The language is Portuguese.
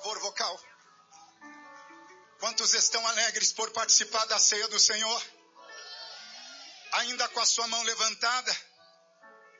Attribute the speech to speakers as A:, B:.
A: favor vocal. Quantos estão alegres por participar da ceia do Senhor? Ainda com a sua mão levantada.